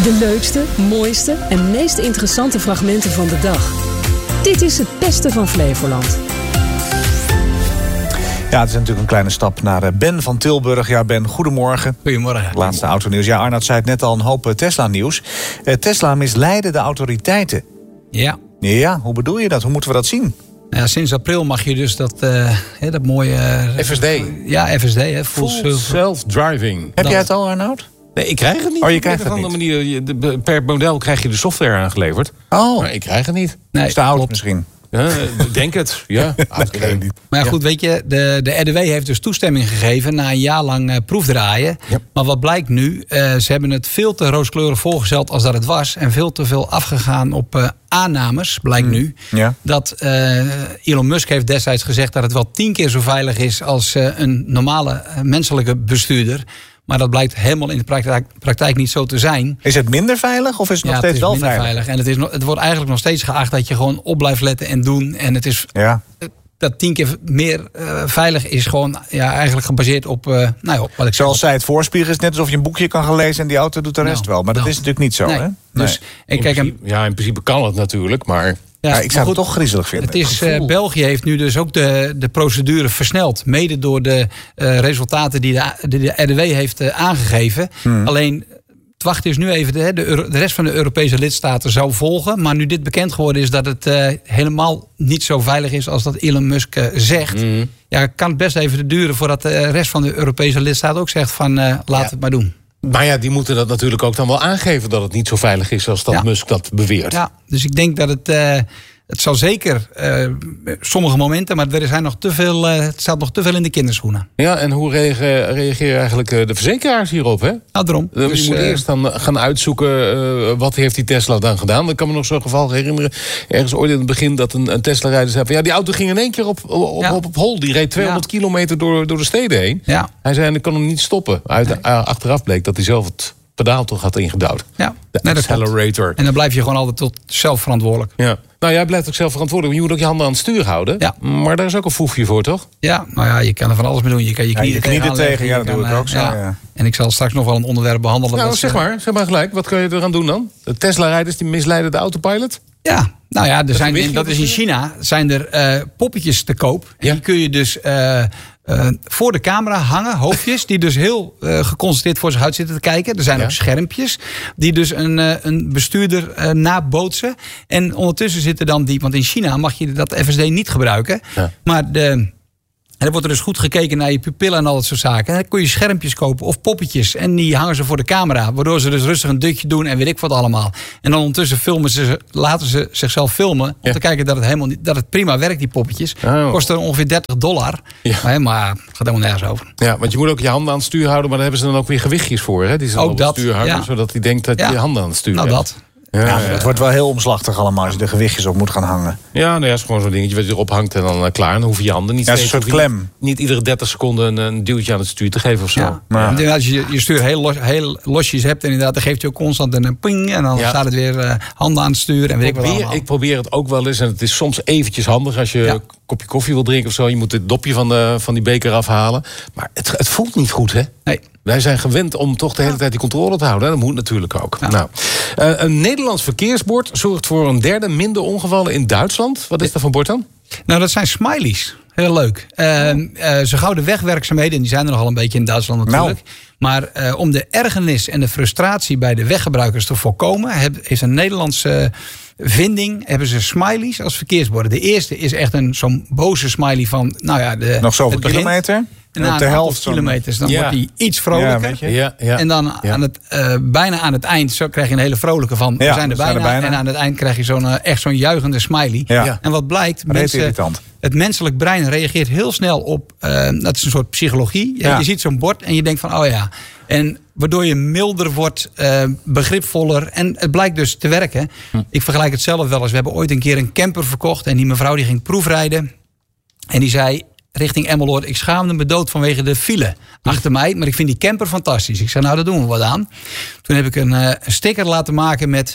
De leukste, mooiste en meest interessante fragmenten van de dag. Dit is het beste van Flevoland. Ja, het is natuurlijk een kleine stap naar Ben van Tilburg. Ja, Ben, goedemorgen. Goedemorgen. Laatste autonieuws. Ja, Arnoud zei het net al, een hoop Tesla-nieuws. Tesla misleidde de autoriteiten. Ja. Ja, hoe bedoel je dat? Hoe moeten we dat zien? Ja, sinds april mag je dus dat mooie... FSD. Ja, FSD. Full self-driving. Heb jij het al, Arnoud? Nee, ik krijg het niet. Oh, je krijgt het op een niet. manier, per model krijg je de software aangeleverd. Oh, Maar ik krijg het niet. Nee, is te oud klopt. misschien. Ja, denk het. Ja. Ik weet het niet. Maar ja, goed, weet je, de RDW heeft dus toestemming gegeven na een jaar lang proefdraaien. Ja. Maar wat blijkt nu? Ze hebben het veel te rooskleurig voorgesteld als dat het was. En veel te veel afgegaan op aannames, blijkt nu. Ja. Dat Elon Musk heeft destijds gezegd dat het wel 10 keer zo veilig is als een normale menselijke bestuurder. Maar dat blijkt helemaal in de praktijk niet zo te zijn. Is het minder veilig of is het nog steeds wel minder veilig? En het wordt eigenlijk nog steeds geacht dat je gewoon op blijft letten en doen. En het is Ja. dat 10 keer meer veilig is gewoon eigenlijk gebaseerd op wat ik Zoals zij het voorspiegelen, is het net alsof je een boekje kan gaan lezen en die auto doet de rest wel. Maar dat is natuurlijk niet zo, Nee. hè? Dus, en kijk, in principe kan het natuurlijk, maar... Ja, ik zou maar het toch griezelig vinden. Het is, België heeft nu dus ook de procedure versneld. Mede door de resultaten die de RDW heeft aangegeven. Alleen, het wachten is nu even. De rest van de Europese lidstaten zou volgen. Maar nu dit bekend geworden is dat het helemaal niet zo veilig is als dat Elon Musk zegt. Ja, kan het best even duren voordat de rest van de Europese lidstaten ook zegt van laat het maar doen. Maar ja, die moeten dat natuurlijk ook dan wel aangeven dat het niet zo veilig is als dat Musk dat beweert. Ja, dus ik denk dat het zal zeker sommige momenten, maar er zijn nog te veel, het staat nog te veel in de kinderschoenen. Ja, en hoe reageren eigenlijk de verzekeraars hierop, hè? Nou, daarom. Je Dus, moet eerst dan gaan uitzoeken wat heeft die Tesla dan gedaan. Ik kan me nog zo'n geval herinneren, ergens ooit in het begin, dat een Tesla-rijder zei van ja, die auto ging in één keer op hol. Die reed 200 kilometer door de steden heen. Ja. Hij zei, en ik kon hem niet stoppen. Achteraf bleek dat hij zelf het pedaal toch had ingedouwd. Ja. De accelerator. En dan blijf je gewoon altijd tot zelf verantwoordelijk. Ja. Nou, jij blijft ook zelf verantwoordelijk. Je moet ook je handen aan het stuur houden. Ja. Maar daar is ook een foefje voor, toch? Ja, nou ja, je kan er van alles mee doen. Je kan je knieën tegen, ja, dat doe ik ook zo. Ja. En ik zal straks nog wel een onderwerp behandelen. Nou, zeg maar gelijk. Wat kun je eraan doen dan? De Tesla-rijders die misleiden de autopilot? Ja, nou ja, dat is in China zijn er poppetjes te koop. En die kun je dus voor de camera hangen, hoofdjes, die dus heel geconcentreerd voor zich uit zitten te kijken. Er zijn ook schermpjes die dus een bestuurder nabootsen. En ondertussen zitten dan want in China mag je dat FSD niet gebruiken. Ja. Maar en dan wordt er dus goed gekeken naar je pupillen en al dat soort zaken. En dan kun je schermpjes kopen of poppetjes. En die hangen ze voor de camera. Waardoor ze dus rustig een dutje doen en weet ik wat allemaal. En dan ondertussen laten ze zichzelf filmen. Om te kijken dat het prima werkt, die poppetjes. Kost er ongeveer $30. Ja. Maar het gaat helemaal nergens over. Ja, want je moet ook je handen aan het stuur houden. Maar daar hebben ze dan ook weer gewichtjes voor. Hè? Die ze op het stuur houden. Zodat hij denkt dat je je handen aan het stuur hebt. Dat. Ja, het wordt wel heel omslachtig allemaal als je de gewichtjes op moet gaan hangen. Ja, nou ja, het is gewoon zo'n dingetje wat je erop hangt en dan klaar. Dan hoef je je handen niet steeds... Ja, een soort klem. Niet iedere 30 seconden een duwtje aan het stuur te geven of zo. Ja. Maar als je je stuur heel losjes hebt, en inderdaad, dan geeft je ook constant een ping. En dan staat het weer handen aan het stuur. En weet ik wat allemaal. Ik probeer het ook wel eens. En het is soms eventjes handig als je een kopje koffie wil drinken of zo. Je moet het dopje van die beker afhalen. Maar het voelt niet goed, hè? Nee. Wij zijn gewend om toch de hele tijd die controle te houden. Dat moet natuurlijk ook. Ja. Nou, een Nederlands verkeersbord zorgt voor een derde minder ongevallen in Duitsland. Wat is dat voor bord dan? Nou, dat zijn smileys. Heel leuk. Ze houden wegwerkzaamheden, en die zijn er nogal een beetje in Duitsland natuurlijk. Maar om de ergernis en de frustratie bij de weggebruikers te voorkomen, is een Nederlandse vinding, hebben ze smileys als verkeersborden. De eerste is echt zo'n boze smiley van, nog zoveel kilometer? En na op de helft kilometers, dan wordt die iets vrolijker. Ja. En dan bijna aan het eind krijg je een hele vrolijke van, we zijn er bijna. En aan het eind krijg je echt zo'n juichende smiley. Ja. En wat blijkt, het menselijk brein reageert heel snel op, dat is een soort psychologie. Ja. Je ziet zo'n bord en je denkt van, oh ja. En waardoor je milder wordt, begripvoller. En het blijkt dus te werken. Ik vergelijk het zelf wel eens. We hebben ooit een keer een camper verkocht. En die mevrouw die ging proefrijden. En die zei richting Emmeloord, ik schaamde me dood vanwege de file achter mij. Maar ik vind die camper fantastisch. Ik zei, nou, daar doen we wat aan. Toen heb ik een sticker laten maken met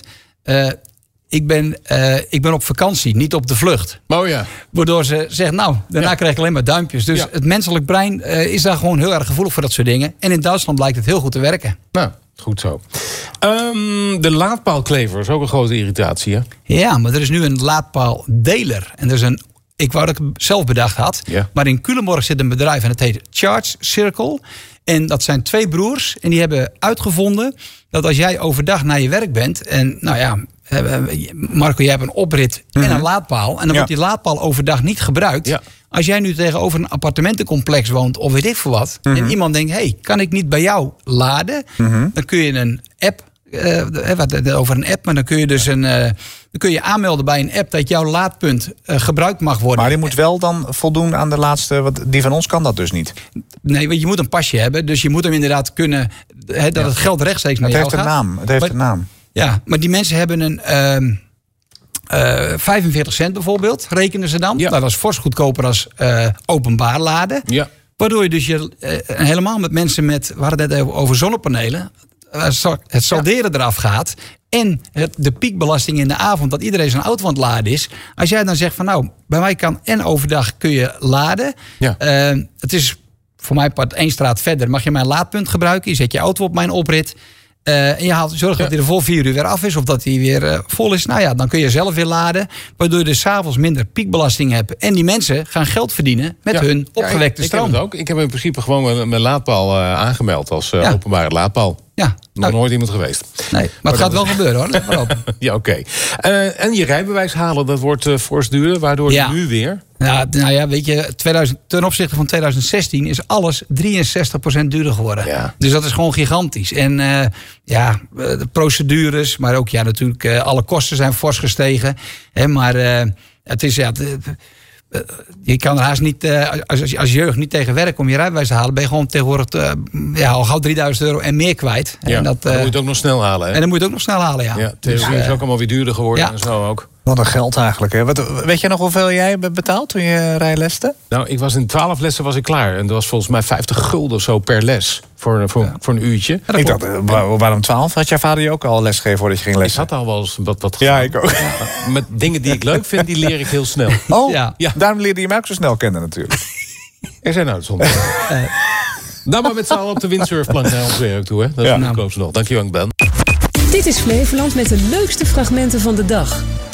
ik ben op vakantie, niet op de vlucht. Oh ja. Waardoor ze zegt, nou, daarna krijg ik alleen maar duimpjes. Dus het menselijk brein is daar gewoon heel erg gevoelig voor dat soort dingen. En in Duitsland blijkt het heel goed te werken. Nou, goed zo. De laadpaalklever is ook een grote irritatie, hè? Ja, maar er is nu een laadpaaldeler. En dat is ik wou dat ik het zelf bedacht had. Ja. Maar in Culemborg zit een bedrijf en het heet Charge Circle. En dat zijn 2 broers. En die hebben uitgevonden dat als jij overdag naar je werk bent. En nou ja, Marco, jij hebt een oprit en een laadpaal. En dan wordt die laadpaal overdag niet gebruikt. Ja. Als jij nu tegenover een appartementencomplex woont of weet ik veel wat. En iemand denkt, hey, kan ik niet bij jou laden? Dan kun je een app, over een app, maar dan kun je dus dan kun je aanmelden bij een app dat jouw laadpunt gebruikt mag worden. Maar die moet wel dan voldoen aan de laatste, want die van ons kan dat dus niet. Nee, want je moet een pasje hebben, dus je moet hem inderdaad kunnen, dat het geld rechtstreeks naar jou gaat. Het heeft een naam. Ja, maar die mensen hebben een 45 cent bijvoorbeeld, rekenen ze dan. Ja. Dat is fors goedkoper als openbaar laden. Ja. Waardoor je dus helemaal met mensen we hadden het net over zonnepanelen, het salderen eraf gaat. En de piekbelasting in de avond, dat iedereen zijn auto aan het laden is. Als jij dan zegt van nou, bij mij kan en overdag kun je laden. Ja. Het is voor mij part 1 straat verder. Mag je mijn laadpunt gebruiken? Je zet je auto op mijn oprit. En je zorgt dat hij er voor 4 uur weer af is. Of dat hij weer vol is. Nou ja, dan kun je zelf weer laden. Waardoor je dus 's avonds minder piekbelasting hebt. En die mensen gaan geld verdienen met hun opgewekte stroom. Ik heb het ook. Ik heb in principe gewoon mijn laadpaal aangemeld als openbare laadpaal. Ja. Nog nooit iemand geweest. Nee, maar het gaat wel gebeuren hoor. Let maar op. Ja, oké. En je rijbewijs halen, dat wordt fors duurder. Waardoor je nu weer... Ja, nou ja, weet je, ten opzichte van 2016 is alles 63% duurder geworden. Ja. Dus dat is gewoon gigantisch. En de procedures, maar ook natuurlijk alle kosten zijn fors gestegen. Maar het is je kan er haast niet, als jeugd niet tegen werk om je rijbewijs te halen, ben je gewoon tegenwoordig al gauw €3000 en meer kwijt. Ja, en dan moet je het ook nog snel halen. Hè? En dan moet je het ook nog snel halen, ja. Dus is ook allemaal weer duurder geworden en zo ook. Wat een geld eigenlijk. Hè? Weet je nog hoeveel jij betaald toen je rijleste? Nou, ik was in 12 lessen was ik klaar. En dat was volgens mij 50 gulden of zo per les. Voor een uurtje. Ik dacht, waarom 12? Had jouw vader je ook al lesgegeven voordat je ging lessen? Ik had al wel eens wat ja, ik ook. Ja, met dingen die ik leuk vind, die leer ik heel snel. Oh, ja. Daarom leerde je mij ook zo snel kennen natuurlijk. Er zijn uitzonderingen. Nou, maar met z'n allen op de windsurfplank naar ons werk toe. Hè? Dat is een goedkoopste nog. Dankjewel, Ben. Dit is Flevoland met de leukste fragmenten van de dag.